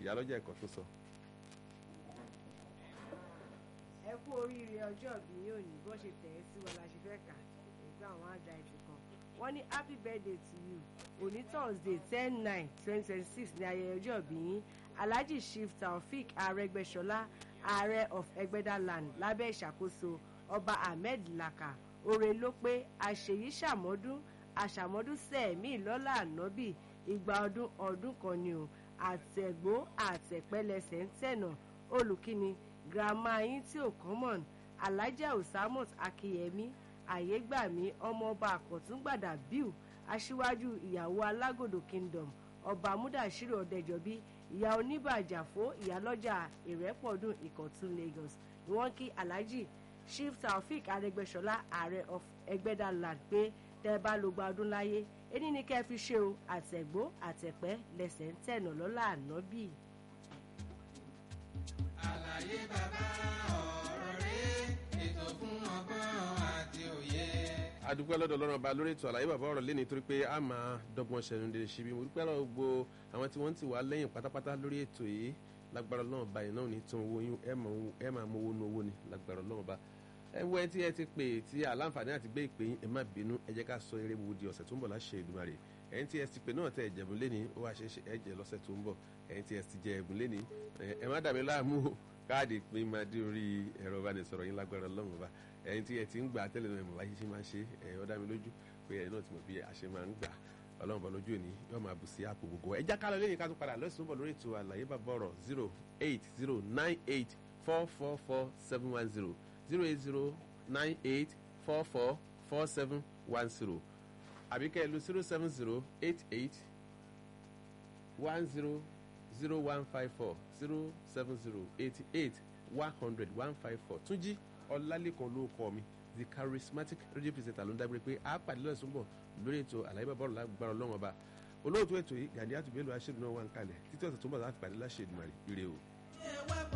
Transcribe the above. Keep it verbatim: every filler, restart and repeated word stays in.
ìyálọ́jà ẹ̀kọ́ tó sọ. ẹ kú oríire ọjọ́ ìbí yóò ní bó ṣe tẹ̀ ẹ́ sí wa la ṣe fẹ́ kà ẹgbẹ́ àwọn àjà ìtì kan wọ́n ní happy birthday to you òní thursday ten nine twenty twenty six ní ayẹyẹ ọjọ́ ìbí yín alhaji chief taofik arẹgbẹsọlá ààrẹ of ẹgbẹ́dá land lábẹ́ ìṣàkóso ọba ahmed laka oore ló pé àṣeyí ṣàmọ́dún àṣàmọ́dún sẹ́ẹ̀mí lọ́lá ànábì ìgbà ọdún ọdún kan ni o àtẹ̀gbó àtẹ̀pẹ́lẹsẹ̀ ń tẹ̀nà olùkíni grandma yín tí ò common alájà usamot akínyẹmí àyégbàmí ọmọọba àkọ̀túngbàdà biu aṣíwájú ìyàwó alágòdò kingdom ọba múdàṣírò ọ̀dẹ́jọ́bí ìyá oníbàjàfó ìyálọ́jà ìrẹ́pọ̀dún ìkọ̀tún lagos ni wọ́n kí alhaji chief taofik arẹgbẹsọlá ààrẹ of ẹgbẹ́dá land pé tẹ́ bá ló gba ọdún láyé ẹni ní kẹ́ fi ṣe o àtẹ̀gbó àtẹ̀pẹ́ lẹ́sẹ̀ ń tẹ̀nà lọ́lá ànábì. àlàyé bàbá ọ̀rọ̀ rẹ̀ ètò fún ọgbọ́n àti òye. adúpẹ́ lọ́dọ̀ ọlọ́run ọba lórí ètò àlàyé bàbá ọ̀rọ̀ lé nítorí pé a máa dọ́gbọ́n ṣẹ̀nu lè ṣe bí mo dúpẹ́ lọ́wọ́ gbogbo àwọn tí wọ́n ti wà lẹ́yìn pátápátá lórí ètò yìí lágbára ọlọ́run ọba yìí náà ní tún owó yín ẹ máa mú owó nu owó ni lágbára ọlọ́run ọba ẹ wọ ẹ tí ẹ ti pè tí àlàǹfààní àti gbé ìpè yín ẹ má bínú ẹ jẹ́ ká sọ eré gbogbo di ọ̀sẹ̀ tó ń bọ̀ láṣẹ Èdùmàrè ẹ̀yin tí ẹ ti pè náà tẹ ẹ̀jẹ̀bùn lé ní ó wá ṣe ẹ jẹ lọ́sẹ̀ tó ń bọ̀ ẹ̀yin tí ẹ ti jẹ ẹ̀bùn lé ní ẹ má dàbí láàmú káàdì pé máa dé orí ẹ̀rọ ìbánisọ̀rọ̀ yín lágbára ọlọ́run ọba ẹ̀yin tí ẹ ti ń gbà tẹ́lẹ̀ náà mọ̀ báyìí ṣe máa ń ṣe ẹ̀ ó dá mi lójú pé ẹ̀ náà ti mọ̀ bí a ṣe máa ń gbà ọlọ́run bọ̀ lójú òní yóò máa bù sí àpò gbogbo ẹ̀ já kálọ̀ lẹ́yìn ká tún padà lọ́sùn bọ̀ lórí ètò àlàyé bàbá ọ̀rọ̀ zero eight zero nine eight four four four seven one zero zero eight zero nine eight four four four seven one zero àbíkẹ́ lu zero seven zero eight eight one zero zero one five four zero seven zero eighty eight one hundred one five four túnjí ọlálẹ́kan ló kọ́ mi the charismatic radio presenter ló ń dábìrì pé a pàdé lọ́sùn bọ̀ lórí ètò àlàyé bàbá ọ̀rọ̀ lágbára ọlọ́run ọba olóòtú ètò yìí gàdí àtúbẹ̀lú aṣèlú náà wà ń kalẹ̀ títí ọ̀sẹ̀ tó ń bọ̀ láti pàdé láṣẹ Èdùmàrè ire o.